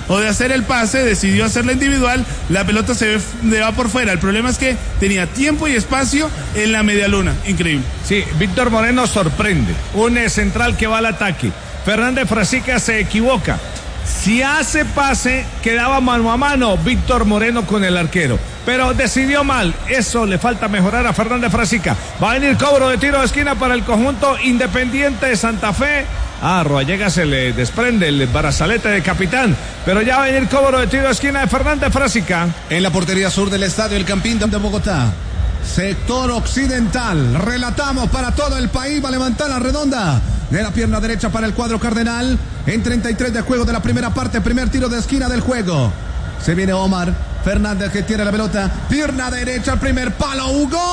o de hacer el pase, decidió hacerla individual, la pelota se va por fuera. El problema es que tenía tiempo y espacio en la media luna, increíble. Sí, Víctor Moreno sorprende, un central que va al ataque. Fernández Frasica se equivoca. Si hace pase, quedaba mano a mano Víctor Moreno con el arquero, pero decidió mal. Eso le falta mejorar a Fernández Frasica. Va a venir cobro de tiro de esquina para el conjunto Independiente de Santa Fe. A Roallega se le desprende el brazalete de capitán, pero ya va a venir cobro de tiro de esquina de Fernández Frasica. En la portería sur del estadio El Campín de Bogotá, sector occidental, relatamos para todo el país. Va a levantar la redonda de la pierna derecha para el cuadro cardenal. En 33 de juego de la primera parte, primer tiro de esquina del juego. Se viene Omar Fernández, que tiene la pelota, pierna derecha, el primer palo,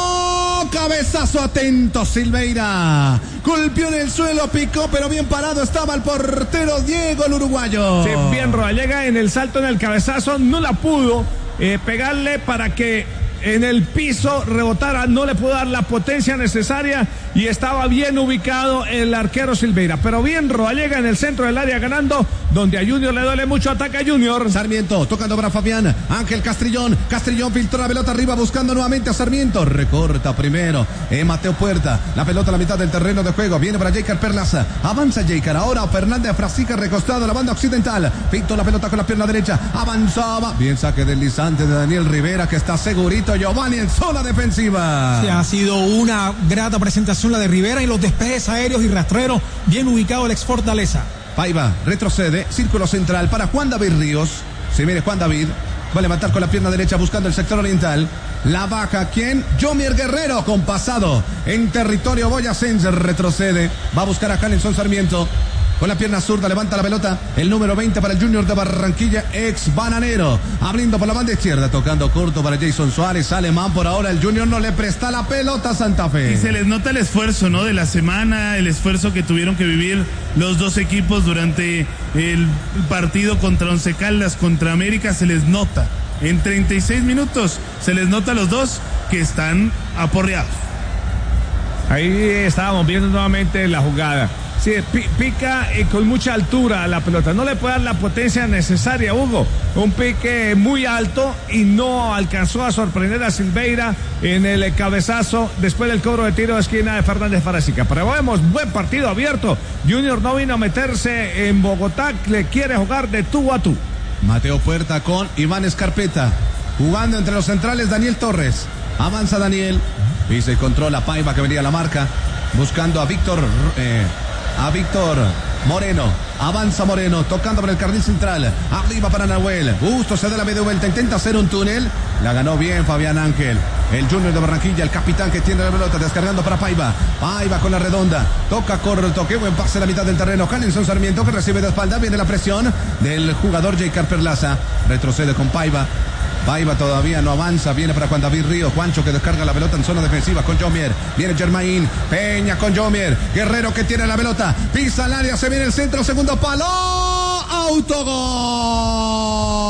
Hugo, cabezazo atento, Silveira, golpeó en el suelo, picó, pero bien parado estaba el portero Diego, el uruguayo. Sí, bien Roallega en el salto, en el cabezazo, no la pudo pegarle para que en el piso rebotara, no le pudo dar la potencia necesaria y estaba bien ubicado el arquero Silveira, pero bien Roallega en el centro del área ganando, donde a Junior le duele mucho. Ataca Junior. Sarmiento tocando para Fabián, Ángel Castrillón filtró la pelota arriba buscando nuevamente a Sarmiento, recorta primero Mateo Puerta, la pelota a la mitad del terreno de juego, viene para Jeicar Perlaza, avanza Jeicar, ahora Fernández Frasica recostado a la banda occidental, pintó la pelota con la pierna derecha, avanzaba, bien saque deslizante de Daniel Rivera, que está segurito Giovanni en zona defensiva. Sí, ha sido una grata presentación la de Rivera y los despejes aéreos y rastreros, bien ubicado el ex Fortaleza. Paiva retrocede, círculo central para Juan David Ríos. Se viene Juan David, va a levantar con la pierna derecha buscando el sector oriental. La baja, ¿quién? Jomier Guerrero, con pasado en territorio boyacense, retrocede, va a buscar a Jalenson Sarmiento. Con la pierna zurda levanta la pelota el número 20 para el Junior de Barranquilla, ex bananero, abriendo por la banda izquierda, tocando corto para Jason Suárez, alemán. Por ahora el Junior no le presta la pelota a Santa Fe. Y se les nota el esfuerzo, ¿no? De la semana, el esfuerzo que tuvieron que vivir los dos equipos durante el partido contra Once Caldas, contra América. Se les nota, en 36 minutos, se les nota a los dos que están aporreados. Ahí estábamos viendo nuevamente la jugada. Sí, pica con mucha altura la pelota, no le puede dar la potencia necesaria, Hugo. Un pique muy alto y no alcanzó a sorprender a Silveira en el cabezazo después del cobro de tiro de esquina de Fernández Frasica. Pero vemos, buen partido abierto. Junior no vino a meterse en Bogotá, le quiere jugar de tú a tú. Mateo Puerta con Iván Escarpeta, jugando entre los centrales Daniel Torres. Avanza Daniel, pisa y controla Paiva, que venía a la marca, buscando a Víctor Moreno, avanza Moreno, tocando por el carril central, arriba para Nahuel, Busto se da la media vuelta, intenta hacer un túnel, la ganó bien Fabián Ángel, el Junior de Barranquilla, el capitán que tiene la pelota, descargando para Paiva con la redonda, toca corto, qué buen pase a la mitad del terreno, Jalenson Sarmiento, que recibe de espalda, viene la presión del jugador Jeicar Perlaza, retrocede con Paiva todavía no avanza, viene para Juan David Ríos, Juancho que descarga la pelota en zona defensiva con Jomier, viene Germain, Peña con Jomier, Guerrero que tiene la pelota, pisa el área, se viene el centro, segundo palo, autogol.